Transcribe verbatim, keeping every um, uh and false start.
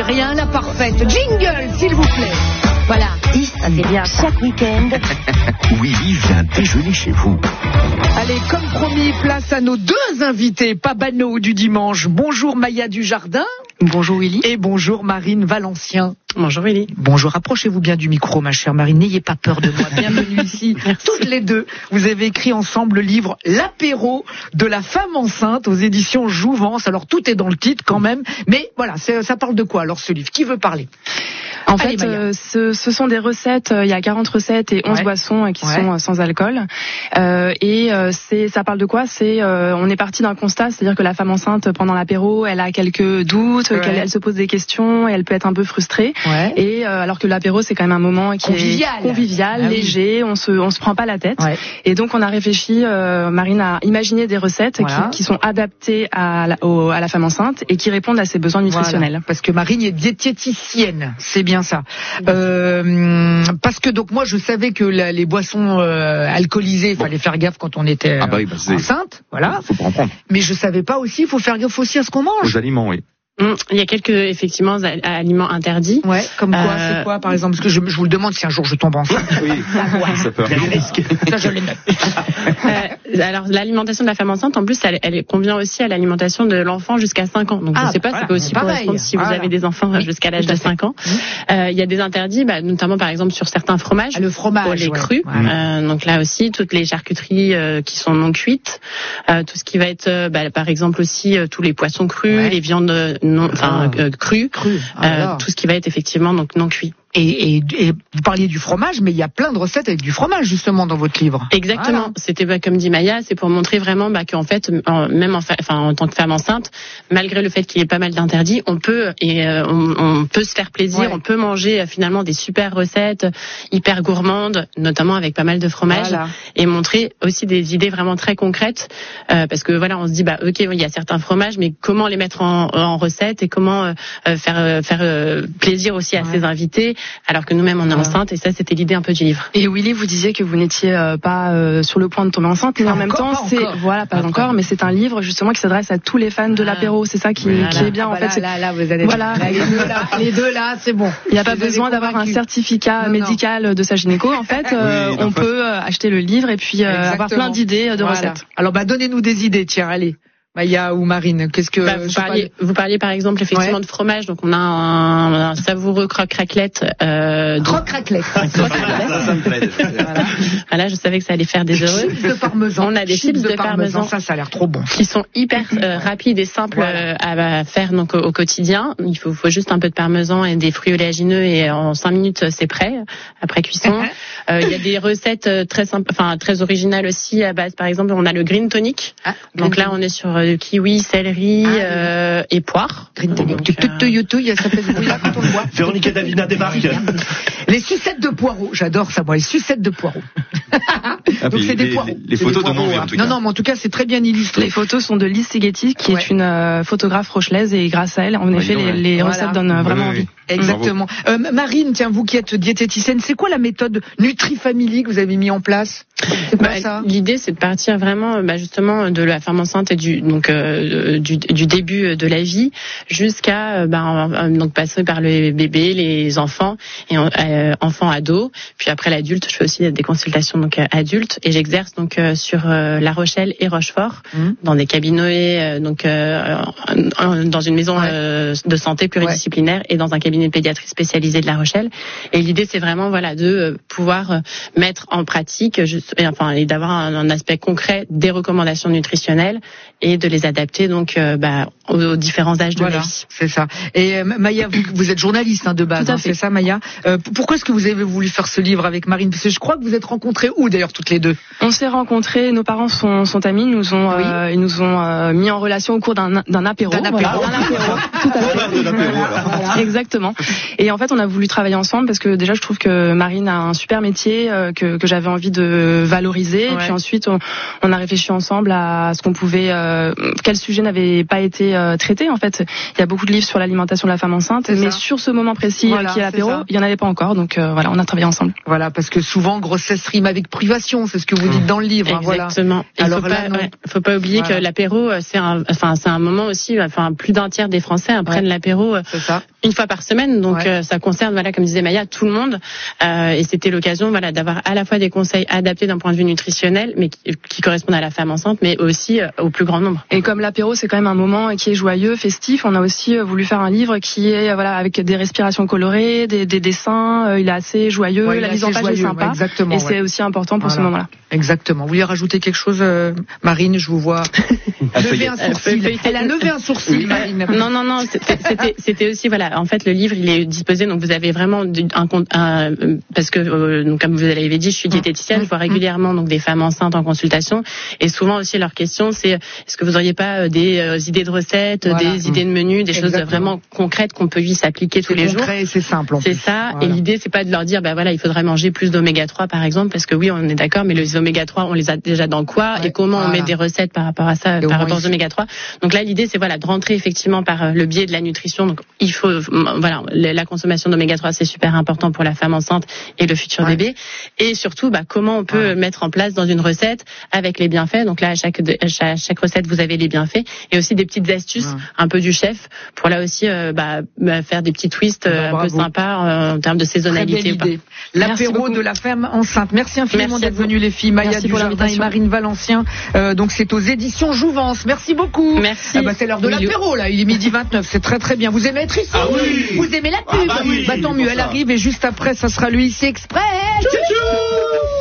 j'ai rien, la parfaite. Jingle, s'il vous plaît. Voilà. dix, ça c'est bien. Chaque week-end. Willy vient déjeuner chez vous. Allez, comme promis, place à nos deux invités, pas banaux du dimanche. Bonjour Maya Dujardin. Bonjour Willy. Et bonjour Marine Valencien. Bonjour Willy. Bonjour, approchez-vous bien du micro, ma chère Marine. N'ayez pas peur de moi. Bienvenue ici. Toutes les deux, vous avez écrit ensemble le livre L'apéro de la femme enceinte aux éditions Jouvence. Alors tout est dans le titre quand même, mais voilà, ça parle de quoi alors ce livre? Qui veut parler? En Allez, fait, euh, ce, ce sont des recettes, euh, il y a quarante recettes et onze ouais. boissons euh, qui ouais. sont euh, sans alcool. Euh, et euh, c'est, ça parle de quoi? C'est, euh, on est parti d'un constat, c'est-à-dire que la femme enceinte, pendant l'apéro, elle a quelques doutes, ouais. qu'elle elle se pose des questions, et elle peut être un peu frustrée. Ouais. Et euh, alors que l'apéro, c'est quand même un moment qui convivial. est convivial, ah, léger, oui. on se, on se prend pas la tête. Ouais. Et donc, on a réfléchi, euh, Marine a imaginé des recettes voilà. qui, qui sont adaptées à la, au, à la femme enceinte et qui répondent à ses besoins nutritionnels. Voilà. Parce que Marine est diététicienne, c'est bien ça. Euh, parce que donc moi je savais que la, les boissons euh, alcoolisées, il bon. fallait faire gaffe quand on était ah bah oui, bah enceinte, voilà. Faut pas en prendre. Mais je savais pas aussi, il faut faire gaffe aussi à ce qu'on mange. Aux aliments, oui. Il y a quelques effectivement aliments interdits. Ouais, comme quoi, euh... c'est quoi par exemple? Parce que je, je vous le demande si un jour je tombe enceinte. Oui, ça peut arriver. Ça je l'ai noté. euh, alors l'alimentation de la femme enceinte, en plus, elle, elle convient aussi à l'alimentation de l'enfant jusqu'à cinq ans. Donc ah, je sais pas, voilà, ça peut aussi correspondre si voilà. vous avez des enfants jusqu'à l'âge de cinq ans. Il euh, y a des interdits, bah, notamment par exemple sur certains fromages. Ah, le fromage, pour les ouais. crus. Ouais. Euh, donc là aussi, toutes les charcuteries euh, qui sont non cuites, euh, tout ce qui va être, euh, bah, par exemple aussi euh, tous les poissons crus, ouais. les viandes non, enfin. Ah. Cru, cru. Ah, euh, tout ce qui va être effectivement donc non cuit. Et, et, et vous parliez du fromage, mais il y a plein de recettes avec du fromage justement dans votre livre. Exactement. Voilà. C'était bah, comme dit Maya, c'est pour montrer vraiment bah, qu'en fait, en, même en, fa- enfin, en tant que femme enceinte, malgré le fait qu'il y ait pas mal d'interdits, on peut et euh, on, on peut se faire plaisir, ouais. on peut manger euh, finalement des super recettes hyper gourmandes, notamment avec pas mal de fromage, voilà. et montrer aussi des idées vraiment très concrètes, euh, parce que voilà, on se dit bah ok, il y a certains fromages, mais comment les mettre en, en recette et comment euh, faire euh, faire euh, plaisir aussi à ouais. ses invités. Alors que nous-mêmes on est enceinte et ça c'était l'idée un peu du livre. Et Willy, vous disiez que vous n'étiez euh, pas euh, sur le point de tomber enceinte, mais pas en même temps c'est encore. voilà pas, pas encore, encore, mais c'est un livre justement qui s'adresse à tous les fans de l'apéro. C'est ça qui, voilà. qui est bien ah, en bah fait. Là, là, là, vous allez voilà. Là, les, deux, là, les deux là, c'est bon. Il n'y a pas vous besoin d'avoir un certificat non, médical non. de sa gynéco. En fait, euh, oui, on peut euh, acheter le livre et puis euh, avoir plein d'idées de voilà. recettes. Alors bah donnez-nous des idées, tiens, allez. Maya ou Marine, qu'est-ce que bah, vous parliez pas... vous parliez par exemple effectivement ouais. de fromage, donc on a un, un savoureux croque-raclette euh, croque-raclette. voilà. voilà, je savais que ça allait faire des heureux. Chips de parmesan. On a des chips, chips de, de parmesan, parmesan, ça ça a l'air trop bon. Qui sont hyper euh, rapides et simples voilà. à faire donc au, au quotidien. Il faut, faut juste un peu de parmesan et des fruits oléagineux et en cinq minutes c'est prêt après cuisson. Il euh, y a des recettes très simples, enfin très originales aussi à base. Par exemple, on a le green tonic. Ah, donc green là, on est sur de kiwi, céleri ah, euh, et poire. Green tonic. Tu te youtouilles, ça fait ce bruit-là quand on le voit. Véronique et Davina débarquent. Les sucettes de poireaux, j'adore ça moi, les sucettes de poireaux. Ah, donc c'est des les, poireaux. Les photos donnent envie en tout cas. Non non, mais en tout cas, c'est très bien illustré. Les photos sont de Lise Sigeti qui ouais. est une euh, photographe rochelaise et grâce à elle, en effet, les, les voilà. recettes donnent oui, vraiment oui. envie. Exactement. Euh, Marine, tiens, vous qui êtes diététicienne, c'est quoi la méthode NutriFamily que vous avez mis en place? C'est quoi bah, ça? L'idée, c'est de partir vraiment, bah, justement, de la femme enceinte et du donc euh, du, du début de la vie jusqu'à bah, donc passer par le bébé, les enfants et euh, enfants ados, puis après l'adulte. Je fais aussi des consultations donc euh, adultes et j'exerce donc euh, sur euh, La Rochelle et Rochefort mmh. dans des cabinets euh, donc euh, dans une maison ouais. euh, de santé pluridisciplinaire ouais. et dans un cabinet de pédiatrie spécialisé de La Rochelle. Et l'idée, c'est vraiment voilà de euh, pouvoir euh, mettre en pratique juste, et, enfin et d'avoir un, un aspect concret des recommandations nutritionnelles et de les adapter donc euh, bah, aux, aux différents âges de voilà, la vie. C'est ça. Et euh, Maya, vous, vous êtes journaliste hein, de base, hein, c'est ça Maya. Euh, pourquoi est-ce que vous avez voulu faire ce livre avec Marine? Parce que je crois que vous êtes rencontrées où d'ailleurs toutes les deux? On s'est rencontrés, nos parents sont, sont amis, nous ont, oui. euh, ils nous ont euh, mis en relation au cours d'un, d'un apéro. D'un apéro. Voilà, d'un apéro. Tout à fait. De l'apéro, voilà. Exactement. Et en fait, on a voulu travailler ensemble parce que déjà, je trouve que Marine a un super métier, euh, que, que j'avais envie de le valoriser. Ouais. Et puis ensuite, on, on a réfléchi ensemble à ce qu'on pouvait, euh, quel sujet n'avait pas été euh, traité. En fait, il y a beaucoup de livres sur l'alimentation de la femme enceinte, c'est mais ça. Sur ce moment précis voilà, qui est l'apéro, il y en avait pas encore. Donc euh, voilà, on a travaillé ensemble. Voilà, parce que souvent grossesse rime avec privation, c'est ce que vous dites dans le livre. Exactement. Hein, voilà. Alors faut pas, ouais, faut pas oublier voilà. que l'apéro, c'est un, enfin c'est un moment aussi. Enfin, plus d'un tiers des Français hein, prennent ouais. l'apéro une fois par semaine. Donc ouais. euh, ça concerne, voilà, comme disait Maya, tout le monde. Euh, et c'était l'occasion, voilà, d'avoir à la fois des conseils adaptés d'un point de vue nutritionnel, mais qui, qui correspondent à la femme enceinte, mais aussi euh, au plus grand nombre. Et comme l'apéro, c'est quand même un moment qui est joyeux, festif, on a aussi euh, voulu faire un livre qui est, voilà, avec des respirations colorées, des, des dessins. Euh, il est assez joyeux, ouais, la mise en page joyeux, est sympa. Exactement, et ouais. c'est aussi important pour voilà. ce moment-là. Exactement. Vous voulez rajouter quelque chose, euh, Marine? Je vous vois lever un sourcil. Elle a levé un sourcil, Marine. Non, non, non. C'était, c'était aussi, voilà. En fait, le livre, il est disposé. Donc, vous avez vraiment un, un, un parce que, euh, donc, comme vous l'avez dit, je suis diététicienne. Je vois régulièrement donc des femmes enceintes en consultation, et souvent aussi leur question, c'est est-ce que vous auriez pas des euh, idées de recettes, voilà. des mmh. idées de menus, des Exactement. choses vraiment concrètes qu'on peut puisse appliquer tous les concret, jours. C'est simple. C'est ça. Voilà. Et l'idée, c'est pas de leur dire, bah voilà, il faudrait manger plus d'oméga trois, par exemple, parce que oui, on est d'accord, mais les oméga trois, on les a déjà dans quoi, ouais. et comment voilà. on met des recettes par rapport à ça, et par rapport aux oméga trois. Donc là, l'idée, c'est voilà de rentrer effectivement par le biais de la nutrition. Donc il faut, voilà, la consommation d'oméga trois, c'est super important pour la femme enceinte et le futur ouais. bébé. Et surtout, bah comment on peut ouais. mettre en place dans une recette avec les bienfaits. Donc là, à chaque, à chaque, chaque recette, vous avez les bienfaits et aussi des petites astuces, ouais. un peu du chef, pour là aussi euh, bah, bah, faire des petits twists euh, bah, un peu sympas euh, en termes de saisonnalité. L'apéro de la femme enceinte. Merci infiniment d'être venues les filles. Maya Dujardin et Marine Valencien. Euh, donc c'est aux éditions Jouvence. Merci beaucoup. Merci. Ah bah, c'est l'heure de l'apéro là. Il est midi vingt-neuf. C'est très très bien. Vous aimez être ici? Ah oui. Vous aimez la pub? Ah bah oui. Bah tant mieux. Elle arrive et juste après, ça sera lui ici Express. Tchou-tchou.